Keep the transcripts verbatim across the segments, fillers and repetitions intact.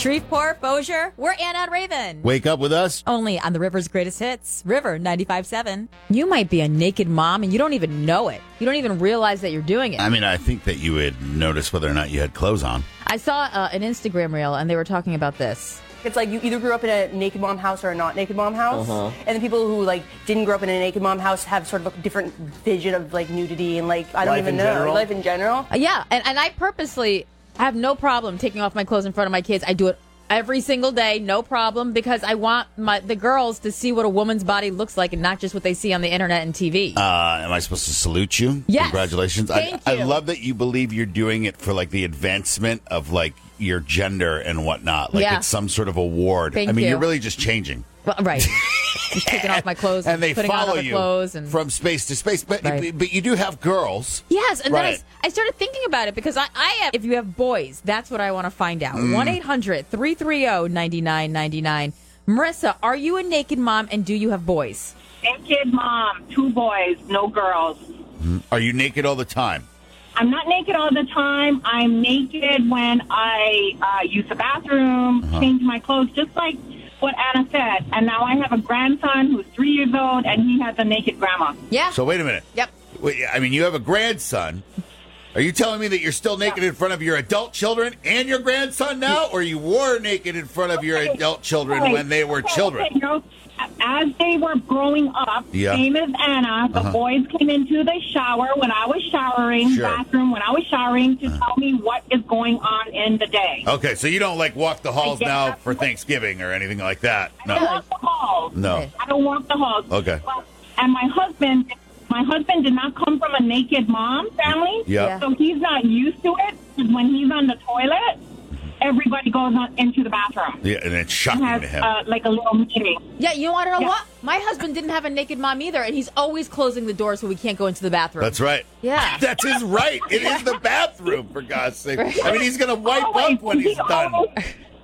Shreveport, Bossier, we're Anna and Raven. Wake up with us. Only on the River's greatest hits, River ninety-five seven. You might be a naked mom and you don't even know it. You don't even realize that you're doing it. I mean, I think that you would notice whether or not you had clothes on. I saw uh, an Instagram reel and they were talking about this. It's like you either grew up in a naked mom house or a not naked mom house. Uh-huh. And the people who like didn't grow up in a naked mom house have sort of a different vision of like nudity and like, I don't Life even in know, general? life in general. Uh, yeah, and, and I purposely have no problem taking off my clothes in front of my kids. I do it every single day, no problem, because I want my the girls to see what a woman's body looks like and not just what they see on the internet and T V. Uh, am I supposed to salute you? Yes. Congratulations. Thank I, you. I love that you believe you're doing it for like the advancement of like your gender and whatnot. Like Yeah. it's some sort of award. Thank I mean, you. you're really just changing. Well, right. Just taking off my clothes And they putting on follow other you clothes and from space to space. But, Right. but you do have girls. Yes, and Right. then I, s- I started thinking about it because I, I have, if you have boys, that's what I want to find out. Mm. one eight hundred three three zero nine nine nine nine. Marissa, are you a naked mom and do you have boys? Naked mom, two boys, no girls. Are you naked all the time? I'm not naked all the time. I'm naked when I uh, use the bathroom, Uh-huh. change my clothes, just like what Anna said. And now I have a grandson who's three years old, and he has a naked grandma. Yeah. So wait a minute. Yep. Wait, I mean, you have a grandson. Are you telling me that you're still naked in front of your adult children and your grandson now, or you were naked in front of your Okay. adult children Okay. when they were Okay, children? okay, you know, as they were growing up, Yeah. same as Anna, the Uh-huh. boys came into the shower when I was showering, Sure. bathroom when I was showering, to tell me what is going on in the day. Okay, so you don't like walk the halls I guess now that's for what- Thanksgiving or anything like that? I don't No. walk the halls. No. I don't walk the halls. Okay. But- And my husband, my husband did not come from a naked mom family. Yeah. Yeah. So he's not used to it. 'Cause when he's on the toilet, everybody goes on into the bathroom. Yeah, and it's And shocking has to him. uh, like a little meeting. Yeah, you want to know Yeah. what? My husband didn't have a naked mom either, and he's always closing the door so we can't go into the bathroom. That's right. Yeah. That's his right. It is the bathroom, for God's sake. I mean, he's going to wipe Always. up when he's He done. always-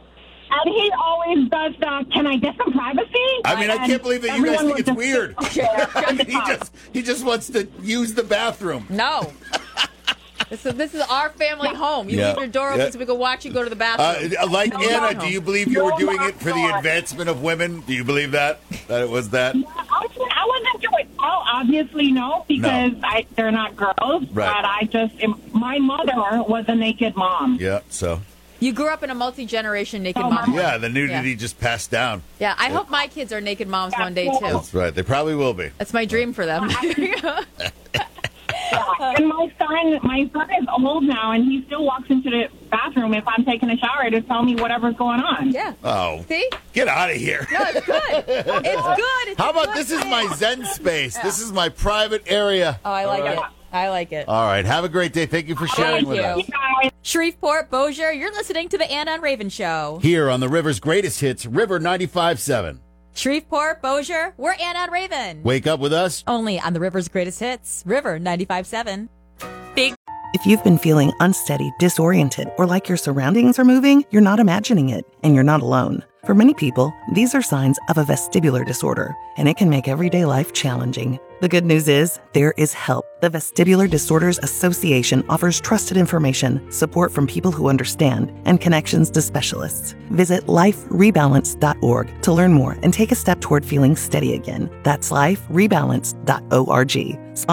And he always does the, can I get some privacy? I mean, I And can't believe that you guys everyone think it's was weird. just- Yeah, I mean, he just he just wants to use the bathroom. No. This is, this is our family home. You Yeah. leave your door open Yeah. so we can watch you go to the Uh, bathroom. like No, Anna, no. do you believe you were Oh, doing my it for the God. advancement of women? Do you believe that? That it was that? I wasn't, I wasn't doing well, obviously no, because I, they're not girls. Right. But I just, my mother was a naked mom. Yeah, so. You grew up in a multi-generation naked Oh, mom. my- Yeah, the nudity Yeah. just passed down. Yeah, I hope my kids are naked moms one day, too. That's right. They probably will be. That's my dream for them. Yeah. And my son, my son is old now, and he still walks into the bathroom if I'm taking a shower to tell me whatever's going on. Yeah. Oh. See? Get out of here. No, it's good. It's good. It's How a about good this is thing. my Zen space? This is my private area. Oh, I like All right. it. I like it. All right. Have a great day. Thank you for sharing Thank with you. us. You guys. Shreveport, Bossier, you're listening to the Anna and Raven Show. Here on the River's greatest hits, River ninety-five seven. Shreveport, Bossier, we're Anna and Raven. Wake up with us. Only on the River's greatest hits, River ninety-five seven. Big If you've been feeling unsteady, disoriented, or like your surroundings are moving, you're not imagining it, and you're not alone. For many people, these are signs of a vestibular disorder, and it can make everyday life challenging. The good news is, there is help. The Vestibular Disorders Association offers trusted information, support from people who understand, and connections to specialists. Visit life rebalance dot org to learn more and take a step toward feeling steady again. That's life rebalance dot org.